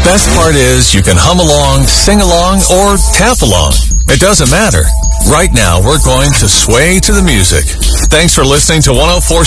Best part is you can hum along, sing along, or tap along. It doesn't matter. Right now, we're going to sway to the music. Thanks for listening to 104.